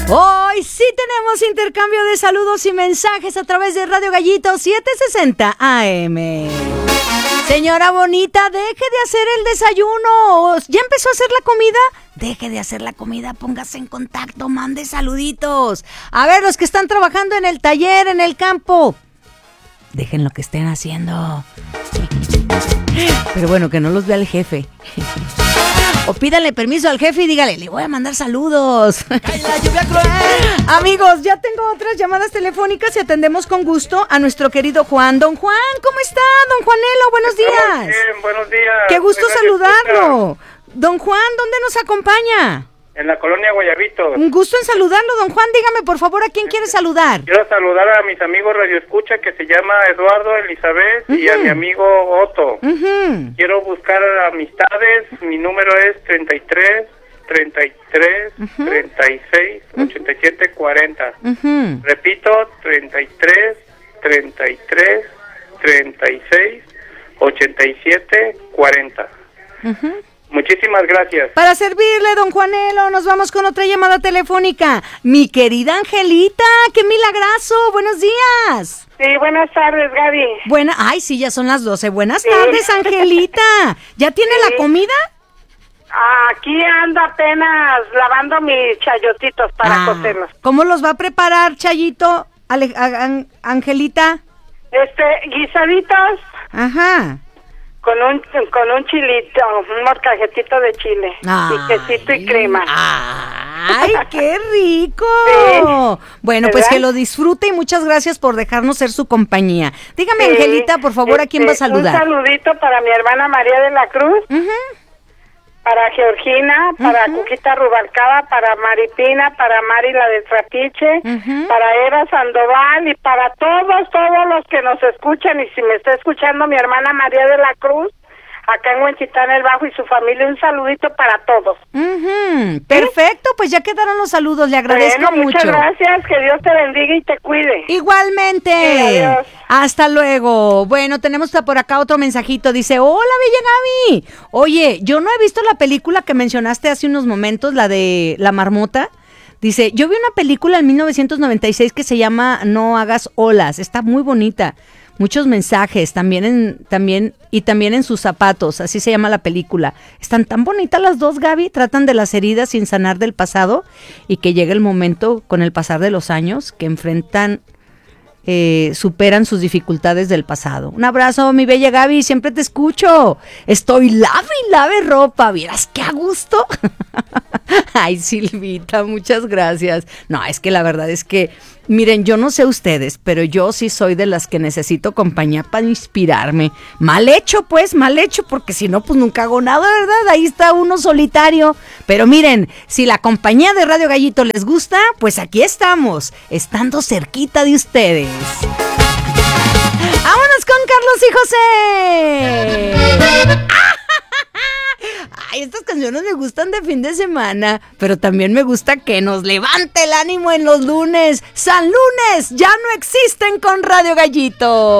Hoy sí tenemos intercambio de saludos y mensajes a través de Radio Gallito 760 AM. Señora bonita, deje de hacer el desayuno. ¿Ya empezó a hacer la comida? Deje de hacer la comida, póngase en contacto, mande saluditos. A ver, los que están trabajando en el taller, en el campo, dejen lo que estén haciendo. Pero bueno, que no los vea el jefe. O pídale permiso al jefe y dígale, le voy a mandar saludos. Amigos, ya tengo otras llamadas telefónicas y atendemos con gusto a nuestro querido Juan. Don Juan, ¿cómo está? Don Juanelo, buenos días. Bien, buenos días. Qué gusto saludarlo. Don Juan, ¿dónde nos acompaña? En la colonia Guayabito. Un gusto en saludarlo, don Juan. Dígame, por favor, ¿a quién quiere saludar? Quiero saludar a mis amigos Radio Escucha, que se llama Eduardo, Elizabeth, y a mi amigo Otto. Quiero buscar amistades. Mi número es 33 36 87 40. Repito, 33 36 87 40. Muchísimas gracias. Para servirle, don Juanelo, nos vamos con otra llamada telefónica. Mi querida Angelita, qué milagrazo, buenos días. Sí, buenas tardes, Gaby. Ay, sí, ya son las 12. Buenas tardes, Angelita. ¿Ya tiene la comida? Aquí ando apenas lavando mis chayotitos para cocerlos. ¿Cómo los va a preparar, Chayito, Angelita? Guisaditos. Ajá. Con un chilito, un molcajetito de chile. Y quesito y crema. ¡Ay, qué rico! Sí. Bueno, pues que lo disfrute y muchas gracias por dejarnos ser su compañía. Dígame, Angelita, por favor, ¿a quién va a saludar? Un saludito para mi hermana María de la Cruz, para Georgina, para Cuquita Rubalcaba, para Maripina, para Mari la de Trapiche, para Eva Sandoval y para todos los que nos escuchan. Y si me está escuchando mi hermana María de la Cruz, acá en Huenchitán el Bajo y su familia, un saludito para todos. Perfecto, pues ya quedaron los saludos, le agradezco mucho. Muchas gracias, que Dios te bendiga y te cuide. Igualmente. Sí, adiós. Hasta luego. Bueno, tenemos por acá otro mensajito, dice, hola, bella Gaby. Oye, yo no he visto la película que mencionaste hace unos momentos, la de La Marmota. Dice, yo vi una película en 1996 que se llama No hagas olas, está muy bonita. Muchos mensajes, también en sus zapatos, así se llama la película. Están tan bonitas las dos, Gaby, tratan de las heridas sin sanar del pasado y que llega el momento con el pasar de los años que superan sus dificultades del pasado. Un abrazo, mi bella Gaby, siempre te escucho. Estoy lave ropa, ¿vieras qué a gusto? Ay, Silvita, muchas gracias. No, es que la verdad es que, miren, yo no sé ustedes, pero yo sí soy de las que necesito compañía para inspirarme. Mal hecho, porque si no, pues nunca hago nada, ¿verdad? Ahí está uno solitario. Pero miren, si la compañía de Radio Gallito les gusta, pues aquí estamos, estando cerquita de ustedes. ¡Vámonos con Carlos y José! Ay, estas canciones me gustan de fin de semana, pero también me gusta que nos levante el ánimo en los lunes. ¡San Lunes! ¡Ya no existen con Radio Gallito!